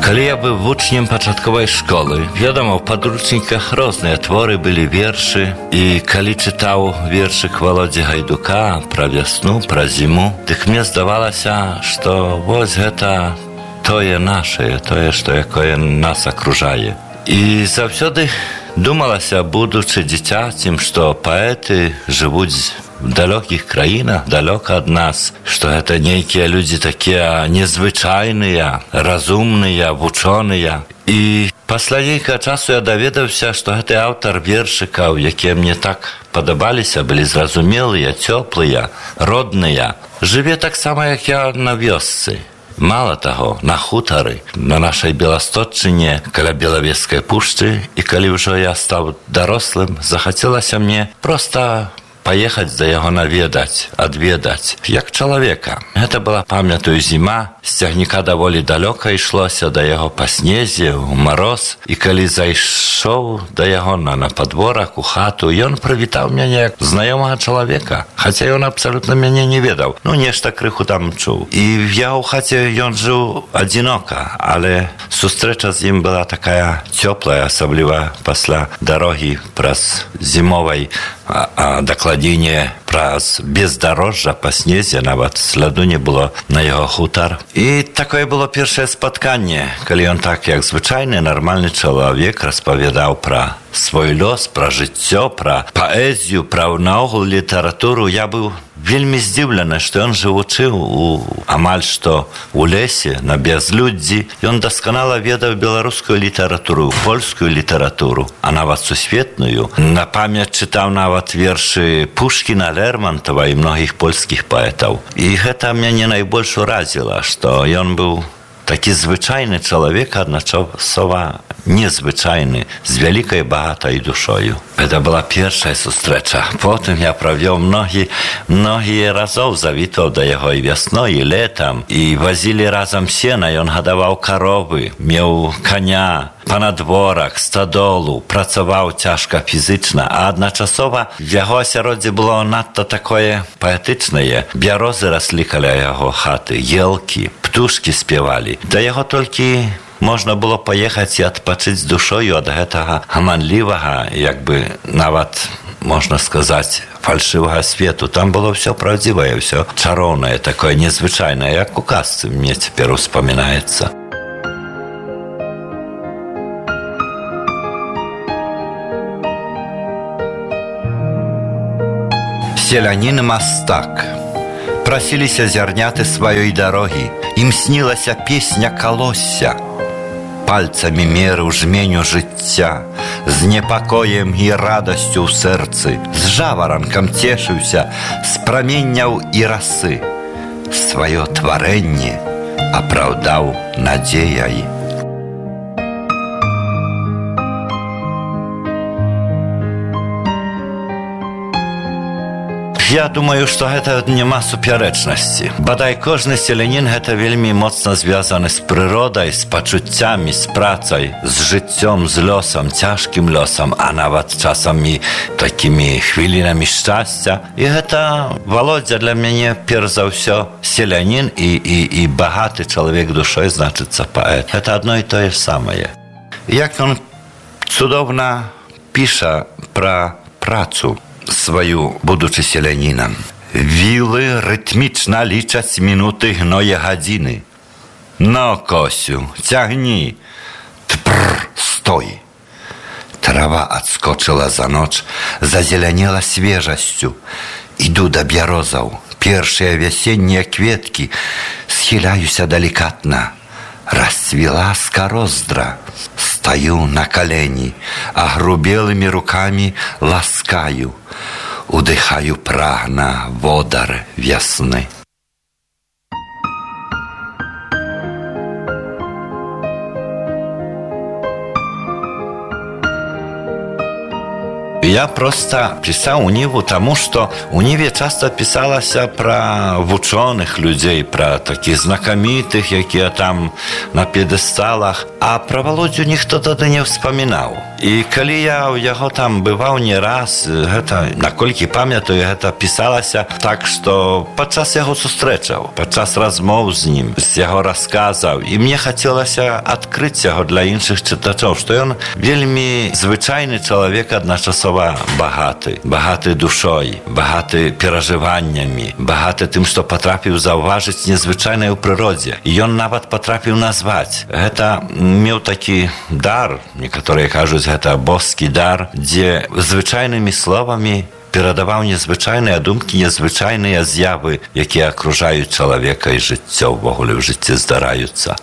Калі я быў вучнем пачатковай школы, вядома, у падручніках розныя творы былі вершы, і калі чытаў вершык Володзі Гайдука пра вясну, пра зіму, дык мне здавалася, што вось гэта тое нашае, тое, што якое нас акружае. І заўсёды думалася, будучы дзіцяцем, што паэты жывуць в далёкіх краінах, далёка ад нас, што гэта нейкія людзі такія незвычайныя, разумныя, вучоныя. І пасля нейкага часу я даведаўся, што гэты аўтар вершыкаў, якія мне так падабаліся, былі зразумелыя, цёплыя, родныя, жыве таксама, як я на вёсцы. Мала таго, на хутары, на нашай Беластотчыне, каля Белавежскай пушчы, і калі ўжо я стаў дарослым, захацелася мне проста паехаць да яго наведаць, адведаць, як чалавека. Гэта была, памятаю, зіма, з цягніка даволі далёка ішлося да яго па снезе, у мароз, і калі зайшоў да яго на падворак, у хату, ён прывітаў мяне як знаёмага чалавека, хаця ён абсалютна мяне не ведаў, нешта крыху там чуў. І в яго хаце ён жыў адзінока, але сустрэча з ім была такая цёплая, асабліва пасля дарогі праз зімовай, дакладней праз бездарожжа па снезе, нават сляду не было на яго хутар. І такое было першае спатканне, калі ён так, як звычайны, нармальны чалавек, распавядаў пра свой лёс, пра жыццё, пра паэзію, пра наогул літаратуру. Я быў вельмі здзіўлены, што ён жывучы амаль што у лесе, на бязлюддзі. Ён дасканала ведаў беларускую літаратуру, польскую літаратуру, а нават сусветную. На памяць чытаў нават вершы Пушкіна, Лермонтова і многіх польскіх паэтаў. І гэта мяне найбольш уразіла, што ён быў такі звычайны чалавек, адначасова незвычайны, з вялікай багатай душою. Гэта была першая сустрэча. Потым я правёў многія разоў, завітаў да яго і вясной, і летам, і вазілі разам сена, ён гадаваў каровы, меў каня, панадворак, стадолу, працаваў цяжка фізычна, а адначасова в яго асяроддзе было надта такое паэтычнае. Бярозы раслі каля яго хаты, елкі, птушкі спявалі. Да яго толькі можна было паехаць і адпачыць з душою ад гэтага гаманлівага, як бы нават, можна сказаць, фальшывага свету. Там было ўсё праўдзівае, ўсё чароўнае, такое незвычайнае, як у казцы мне цяпер успамінаецца. Селянін-мастак. Прасіліся зярняты сваёй дарогі, ім снілася песня калосся. Пальцамі мерыў жменю жыцця, з непакоем і радасцю ў сэрцы, з жаваранкам цешыўся, з праменняў і расы. Сваё тварэнне апраўдаў надзеяй. Я думаю, што гэта няма супярэчнасці. Бадай кожны селянін гэта вельмі моцна звязаны з прыродай, з пачуццямі, з працай, з жыццём, з лёсам, цяжкім лёсам, а нават часам і такімі хвілінамі шчасця. І гэта Володзя для мяне перш за ўсё селянін і багаты чалавек душой, значыцца паэт. Гэта адно і тое самае. Як ён цудоўна піша пра працу сваю, будучы селянінам. Вілы рытмічна лічаць мінуты, гное гадзіны. Но, Косю, цягні. Тпр, стой. Трава адскочыла за ноч, зазелянела свежасцю. Іду да бярозаў. Першыя вясеннія кветкі схіляюся далікатна. Расцвіла скароздра. Стаю на колени, огрубелыми руками ласкаю, удыхаю прагна водар весны. Я просто писал у Ниву, тому что у Ниве часто писалася про вученых людей, про таких знакомитых, які там на пьедесталах, а про Володю ніхто тоді не вспоминав. І калі я ў яго там бываў не раз, гэта, наколькі памятаю, гэта пісалася так, што падчас яго сустрэчаў, падчас размоў з ім, з яго расказаў, і мне хацелася адкрыць яго для іншых чытачоў, што ён вельмі звычайны чалавек, адначасова багаты душой, багаты перажываннямі, багаты тым, што патрапіў заўважыць незвычайнае ў прыродзе. І ён нават патрапіў назваць. Гэта меў такі дар, некаторыя кажуць, гэта боскі дар, дзе звычайнымі словамі перадаваў незвычайныя думкі, незвычайныя з'явы, якія акружаюць чалавека і жыццё ўвогуле ў жыцці здараюцца.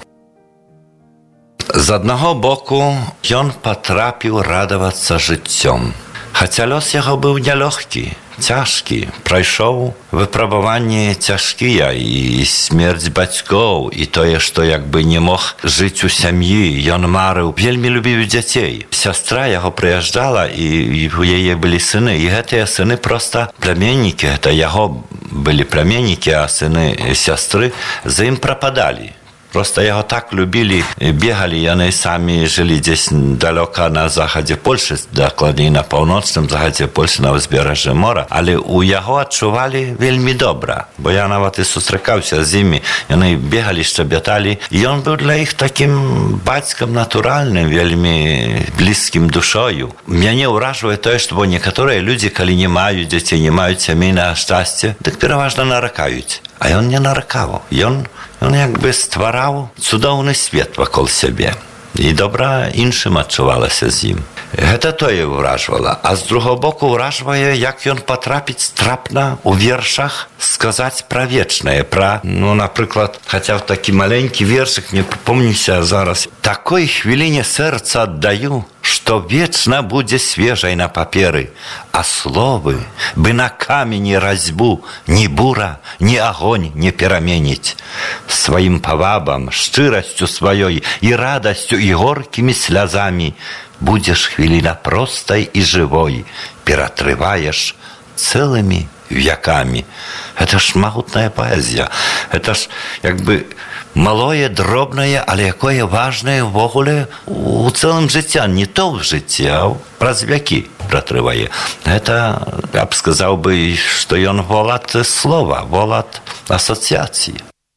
З аднаго боку, ён патрапіў радавацца жыццём. Хаця лёс яго быў нялёгкі, цяжкі, прайшоў выпрабаванні цяжкія, і смерць бацькоў, і тое, што як бы не мог жыць у сям'і, ён марыў, вельмі любіў дзяцей. Сястра яго прыязджала, і у яе былі сыны, і гэтыя сыны проста пляменнікі, гэта яго былі пляменнікі, а сыны сястры за ім прападалі. Проста яго так любілі, бегалі, яны самі жылі дзесь далёка на захадзе Польшы, дакладней на паўночным захадзе Польшы, на ўзбярэжжы мора, але ў яго адчувалі вельмі добра, бо я нават і сустракаўся з імі, яны бегалі, шчабяталі, і ён быў для іх такім бацькам натуральным, вельмі блізкім душою. Мяне ўражвае тое, што некаторыя людзі, калі не маюць дзяцей, не маюць сямейнага шчасця, дык пераважна наракаюць. А ён не наракаў. Ён як бы ствараў цудоўны свет вакол сябе. І добра іншым адчувалася з ім. Гэта тое ўражвала. А з другого боку ўражвае, як ён патрапіць трапна ў вершах сказаць пра вечнае, пра, напрыклад, хаця в такі маленькі вершык, не припомнюся зараз. Такой хвіліне сэрца аддаю, што вечна будзе свежай на паперы, а словы бы на камені разьбу ні бура, ні агонь не пераменіць. Сваім павабам, шчырасцю сваёй і радасцю і горкімі слязамі будзеш хвіліна простай і жывой, ператрываеш цэлымі вякамі. Гэта ж магутная паэзія. Гэта ж, як бы, малое, дробнае, але якое важнае ўвогуле у цэлым жыцця. Не то ў жыцці, а праз вякі пратрывае. Гэта, я б сказаў бы, што ён волат слова, волат асоцыяцыі.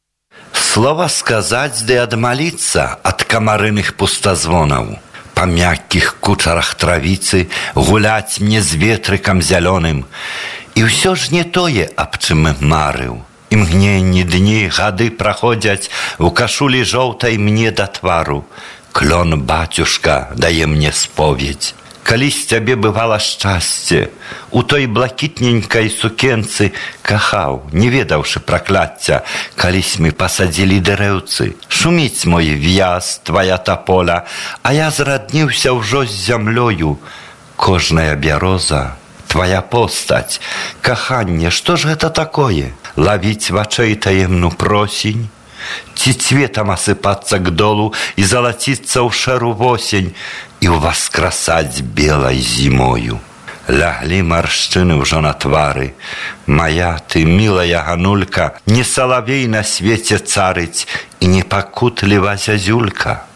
Слова сказаць ды адмаліцца ад камарыных пустазвонаў. Па мяккіх кучарах травіцы гуляць мне з ветрыкам зялёным. І ўсё ж не тое, аб чым марыў. Імгненні, дні, гады праходзяць у кашулі жоўтай мне да твару. Клён, бацюшка, дае мне споведь. Калісь цябе бывала шчасце, у той блакітненькай сукенцы кахаў, не ведаўшы пракляцця, калісь мы пасадзілі дрэўцы. Шуміць мой в'яз, твая таполя, а я зрадніўся ўжо з зямлёю. Кожная бяроза, твая постаць, каханне, што ж гэта такое? Лавіць вачэй таемну просень, ці цветам асыпацца к долу і залаціцца ў шэру восень і ўваскрасаць белай зімою. Ляглі маршчыны ўжо на твары. Мая ты, мілая ганулька, не салавей на свеце царыць і не пакутліва зязюлька.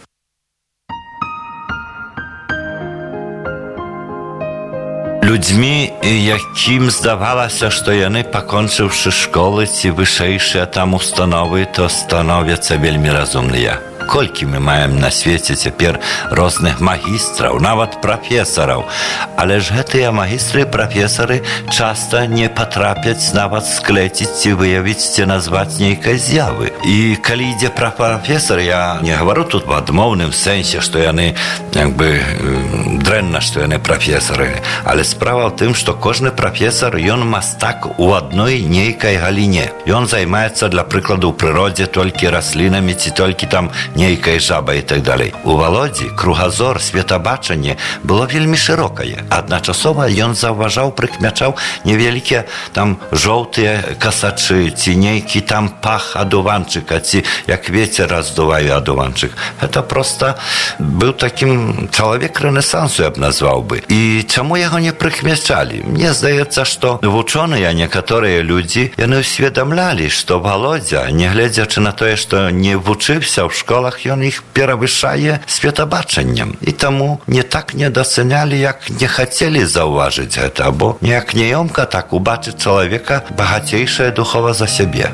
Людзьмі, якім здавалася, што яны, пакончыўшы школы ці вышэйшыя там установы, то становяцца вельмі разумныя. Колькі мы маем на свеце цяпер розных магістраў, нават прафесараў. Але ж гэтыя магістры і прафесары часта не патрапяць нават склеціць ці выявіць ці назваць нейкай з'явы. І калі ідзе пра прафесар, я не гавару тут в адмоўным сэнсе, што яны як бы дрэнна, што яны прафесары. Але справа ў тым, што кожны прафесар, ён мастак у адной нейкай галіне. Ён займаецца, для прыкладу, ў прыродзе толькі раслінамі ці толькі там нейкай жабай і так далей. У Валодзі кругазор, светабачанне было вельмі шырокае. Адначасова ён заўважаў заўважаў, прыкмячаў невялікія там жоўтыя касачы, ці нейкі там пах адуванчыка, ці як вецер раздувае адуванчык. Это просто быў такім чалавек рэнесансу, я б назваў бы. І чаму яго не прыкмячалі? Мне здаецца, што вучоныя некаторыя людзі, яны усведамлялі, што Володя, нягледзячы на тое, што не вучыўся ў школах, ён іх перавышае светабачаннем. І таму не так недацэнялі, як не хацелі заўважыць гэта, або неяк няёмка так убачыць чалавека багацейшае духова за сябе.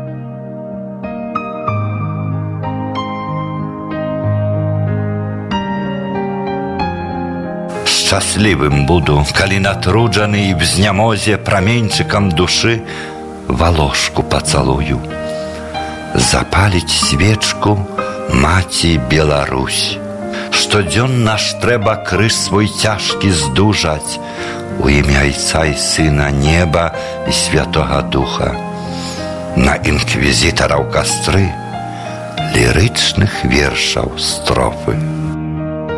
Шчаслівым буду, калі натруджаны і в знямозе праменьчыкам душы валошку пацалую. Запаліць свечку маці Беларусь. Штодзённа ж трэба крыж свой цяжкі здужаць у імя Айца і Сына неба і Святога Духа. На інквізітараў кастры лірычных вершаў строфы.